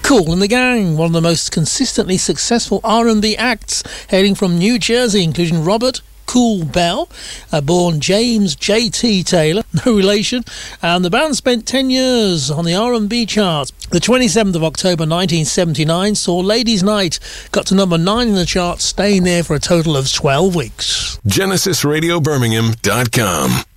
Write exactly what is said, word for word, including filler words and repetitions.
Kool and the Gang, one of the most consistently successful R and B acts, hailing from New Jersey, including Robert Kool Bell, uh, born James J T Taylor, no relation, and the band spent ten years on the R and B charts. The twenty-seventh of October nineteen seventy-nine saw Ladies' Night, got to number nine in the charts, staying there for a total of twelve weeks. Genesis Radio Birmingham dot com